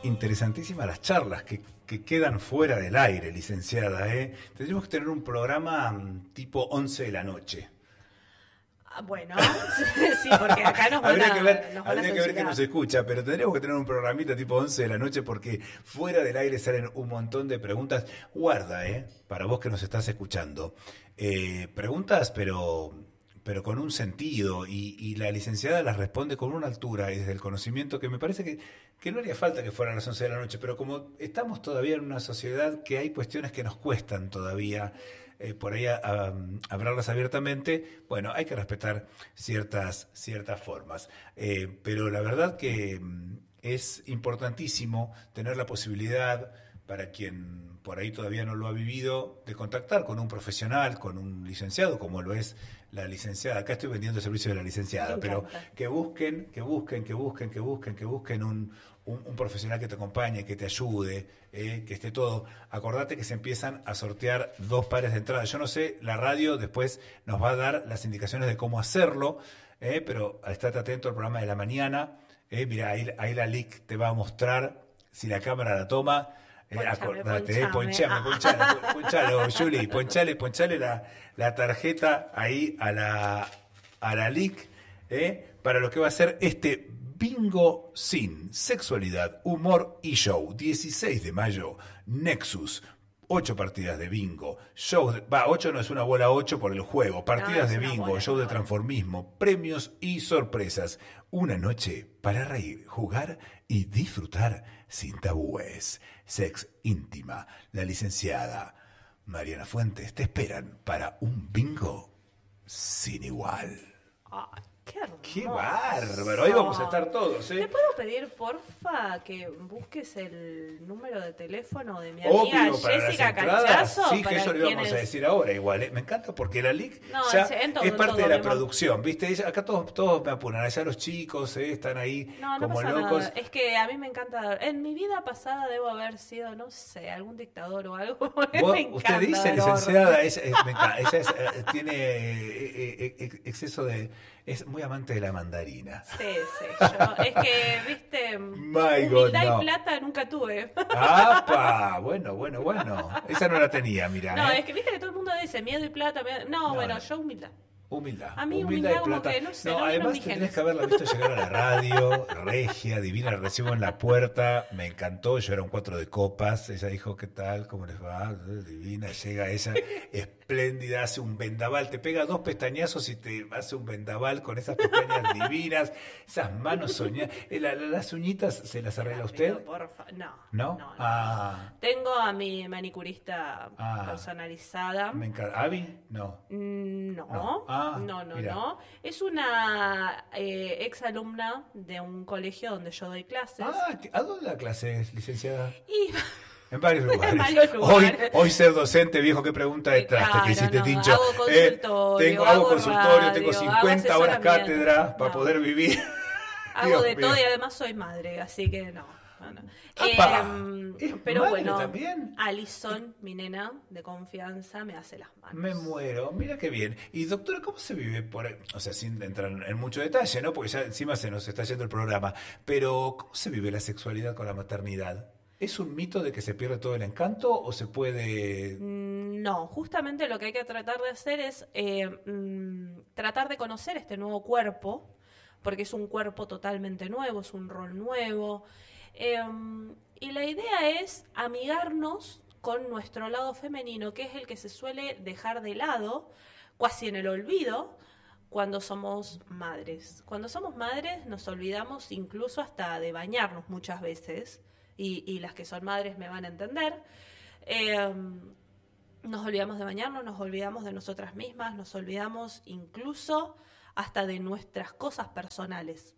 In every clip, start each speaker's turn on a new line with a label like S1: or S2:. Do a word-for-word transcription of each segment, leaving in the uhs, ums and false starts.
S1: interesantísimas las charlas que, que quedan fuera del aire, licenciada, ¿eh? Tendríamos que tener un programa mm, tipo once de la noche.
S2: Bueno, sí, porque acá nos van
S1: habría
S2: a
S1: que ver,
S2: nos van
S1: habría
S2: a
S1: que ver que nos escucha, pero tendríamos que tener un programita tipo once de la noche porque fuera del aire salen un montón de preguntas. Guarda, ¿eh? Para vos que nos estás escuchando. Eh, preguntas, pero, pero con un sentido y, y la licenciada las responde con una altura y desde el conocimiento que me parece que, que no haría falta que fueran las once de la noche, pero como estamos todavía en una sociedad que hay cuestiones que nos cuestan todavía Eh, por ahí a, a, hablarlas abiertamente, bueno, hay que respetar ciertas, ciertas formas. Eh, pero la verdad que mm, es importantísimo tener la posibilidad, para quien por ahí todavía no lo ha vivido, de contactar con un profesional, con un licenciado, como lo es la licenciada. Acá estoy vendiendo el servicio de la licenciada, pero que busquen, que busquen, que busquen, que busquen, que busquen un... Un, un profesional que te acompañe, que te ayude, eh, que esté todo. Acordate que se empiezan a sortear dos pares de entradas. Yo no sé, la radio después nos va a dar las indicaciones de cómo hacerlo, eh, pero estate atento al programa de la mañana. Eh, mira, ahí, ahí la L I C te va a mostrar, si la cámara la toma, eh,
S2: ponchame,
S1: acordate, eh,
S2: ponchame.
S1: ponchame, ponchale, ponchalo, Juli, ponchale, ponchale la, la tarjeta ahí a la, a la L I C, eh, para lo que va a ser este Bingo Sin Sexualidad, Humor y Show, dieciséis de mayo, Nexus, ocho partidas de bingo, show, de, va, ocho no es una bola ocho por el juego, partidas
S2: no,
S1: de bingo,
S2: bola,
S1: show
S2: no,
S1: de transformismo, premios y sorpresas, una noche para reír, jugar y disfrutar sin tabúes, sex íntima, la licenciada Mariana Fuentes te esperan para un bingo sin igual.
S2: Ay, qué hermoso.
S1: ¡Qué bárbaro! Ahí vamos a estar todos, ¿eh?
S2: ¿Te puedo pedir, porfa, que busques el número de teléfono de mi
S1: Obvio,
S2: amiga
S1: para
S2: Jessica
S1: las entradas,
S2: Cachazo?
S1: sí, que
S2: para
S1: eso lo íbamos
S2: quienes...
S1: a decir ahora igual, ¿eh? Me encanta porque la L I C
S2: No,
S1: ya
S2: en todo,
S1: es parte
S2: en todo,
S1: de la
S2: mi amor.
S1: producción, ¿viste? Ella- acá todos, todos me apuran, allá los chicos, ¿eh? Están ahí
S2: No, no
S1: como
S2: pasa
S1: locos.
S2: nada. Es que a mí me encanta. En mi vida pasada debo haber sido, no sé, algún dictador o algo.
S1: Vos-
S2: Me
S1: usted
S2: encanta
S1: dice,
S2: el horror.
S1: licenciada, ella, es- me encanta, ella es, eh, tiene eh, eh, eh, exceso de... Es muy amante de la mandarina.
S2: Sí, sí. Yo, es que, viste,
S1: My God,
S2: humildad
S1: no.
S2: y plata nunca tuve.
S1: ¡Apa! Bueno, bueno, bueno. Esa no la tenía, mira.
S2: No,
S1: ¿eh?
S2: es que viste que todo el mundo dice miedo y plata. miedo- No,
S1: No,
S2: bueno,
S1: no.
S2: yo humildad.
S1: Humildad.
S2: A mí
S1: humildad
S2: humildad
S1: y
S2: como
S1: plata.
S2: que, no sé,
S1: no,
S2: no vino en
S1: además
S2: mis
S1: tendrías
S2: genes.
S1: que haberla visto llegar a la radio, regia, divina, la recibo en la puerta, me encantó, yo era un cuatro de copas, ella dijo, ¿qué tal? ¿Cómo les va? Divina, llega ella, espléndida, hace un vendaval, te pega dos pestañazos y te hace un vendaval con esas pestañas divinas, esas manos soñadas. La, la- las uñitas, ¿se las arregla usted?
S2: Pero, porfa, no.
S1: ¿No?
S2: No, no.
S1: Ah,
S2: Tengo a mi manicurista
S1: Ah.
S2: personalizada.
S1: me encanta. ¿Avi? No.
S2: Mm, No,
S1: No. Ah,
S2: no, no,
S1: mira.
S2: no. Es una eh, ex alumna de un colegio donde yo doy clases.
S1: Ah, ¿a dónde da clases, licenciada?
S2: Y
S1: En varios lugares.
S2: varios
S1: Hoy,
S2: lugares.
S1: hoy ser docente, viejo, qué pregunta de traste
S2: Claro,
S1: que hiciste,
S2: no,
S1: Tincho.
S2: hago consultorio,
S1: tengo, hago
S2: hago
S1: consultorio,
S2: radio,
S1: tengo
S2: hago
S1: cincuenta horas
S2: asesoramiento.
S1: cátedra para
S2: No.
S1: poder vivir.
S2: hago
S1: Dios
S2: de
S1: mío.
S2: todo y además soy madre, así que no. no, no.
S1: ¡Apa!
S2: Em,
S1: ¿Es
S2: pero
S1: madre
S2: bueno,
S1: también?
S2: Alison, mi nena de confianza, me hace las manos.
S1: Me muero, mira qué bien. Y doctora, ¿cómo se vive por ahí? O sea, sin entrar en mucho detalle, ¿no? Porque ya encima se nos está yendo el programa. Pero, ¿cómo se vive la sexualidad con la maternidad? ¿Es un mito de que se pierde todo el encanto o se puede...?
S2: Mm, No, justamente lo que hay que tratar de hacer es eh, mm, tratar de conocer este nuevo cuerpo, porque es un cuerpo totalmente nuevo, es un rol nuevo. Eh, y la idea es amigarnos con nuestro lado femenino, que es el que se suele dejar de lado, casi en el olvido, cuando somos madres. Cuando somos madres nos olvidamos incluso hasta de bañarnos muchas veces, y, y las que son madres me van a entender. Eh, nos olvidamos de bañarnos, nos olvidamos de nosotras mismas, nos olvidamos incluso hasta de nuestras cosas personales.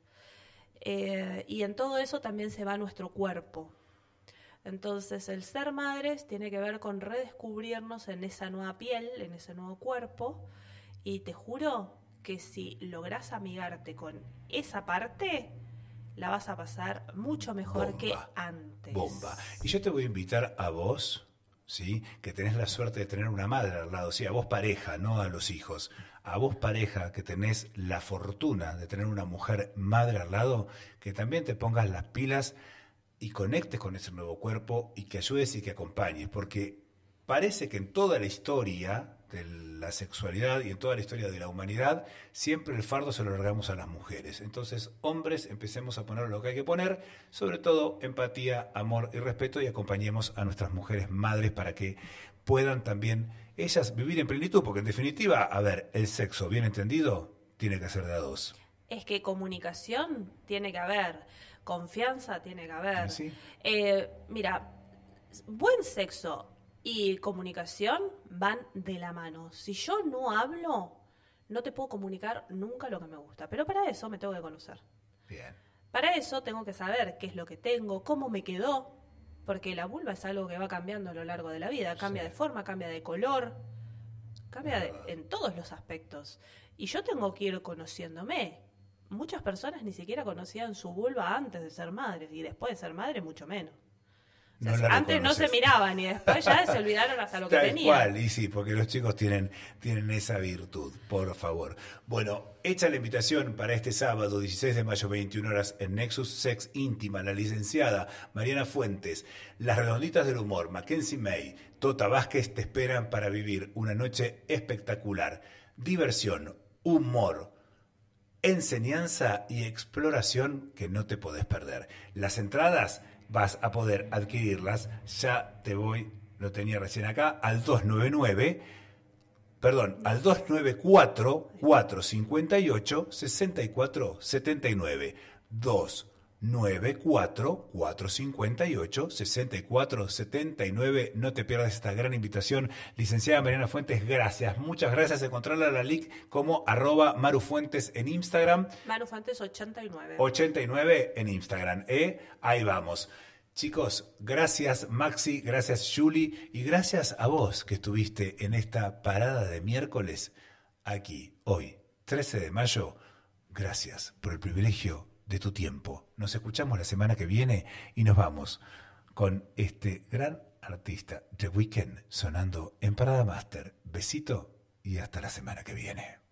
S2: Eh, y en todo eso también se va nuestro cuerpo. Entonces el ser madres tiene que ver con redescubrirnos en esa nueva piel, en ese nuevo cuerpo, y te juro que si lográs amigarte con esa parte, la vas a pasar mucho mejor
S1: Bomba,
S2: que antes.
S1: Bomba. Y yo te voy a invitar a vos, ¿sí? Que tenés la suerte de tener una madre al lado, sí, a vos pareja, no a los hijos. A vos pareja que tenés la fortuna de tener una mujer madre al lado, que también te pongas las pilas y conectes con ese nuevo cuerpo y que ayudes y que acompañes, porque parece que en toda la historia de la sexualidad y en toda la historia de la humanidad, siempre el fardo se lo largamos a las mujeres. Entonces, hombres, empecemos a poner lo que hay que poner, sobre todo empatía, amor y respeto, y acompañemos a nuestras mujeres madres para que puedan también ellas vivir en plenitud, porque en definitiva, a ver, el sexo bien entendido tiene que ser de a dos.
S2: Es que comunicación tiene que haber, confianza tiene que haber.
S1: ¿Sí?
S2: Eh, mira, buen sexo y comunicación van de la mano. Si yo no hablo, no te puedo comunicar nunca lo que me gusta. Pero para eso me tengo que conocer.
S1: Bien.
S2: Para eso tengo que saber qué es lo que tengo, cómo me quedó. Porque la vulva es algo que va cambiando a lo largo de la vida. Cambia
S1: Sí.
S2: de forma, cambia de color, cambia de, en todos los aspectos. Y yo tengo que ir conociéndome. Muchas personas ni siquiera conocían su vulva antes de ser madres. Y después de ser madre, mucho menos. O sea,
S1: No la
S2: antes no se
S1: reconoces.
S2: miraban y después ya se olvidaron hasta lo que
S1: Tal
S2: tenían.
S1: cual, y sí, porque los chicos tienen, tienen esa virtud, por favor. Bueno, hecha la invitación para este sábado, dieciséis de mayo, veintiuna horas, en Nexus Sex Íntima, la licenciada Mariana Fuentes, las redonditas del humor, Mackenzie May, Tota Vázquez te esperan para vivir una noche espectacular. Diversión, humor, enseñanza y exploración que no te podés perder. Las entradas vas a poder adquirirlas, ya te voy, lo tenía recién acá, al dos nueve nueve, perdón, al dos nueve cuatro, cuatro cinco ocho, seis cuatro siete nueve, dos nueve cuatro, cuatro cinco ocho, seis cuatro siete nueve. No te pierdas esta gran invitación. Licenciada Mariana Fuentes, gracias. Muchas gracias. Encontrarla a la L I C como arroba marufuentes en Instagram.
S2: Manufantes ochenta y nueve.
S1: ochenta y nueve en Instagram. ¿eh? Ahí vamos. Chicos, gracias Maxi, gracias Julie y gracias a vos que estuviste en esta parada de miércoles aquí, hoy, trece de mayo. Gracias por el privilegio de tu tiempo. Nos escuchamos la semana que viene y nos vamos con este gran artista The Weeknd sonando en Parada Master. Besito y hasta la semana que viene.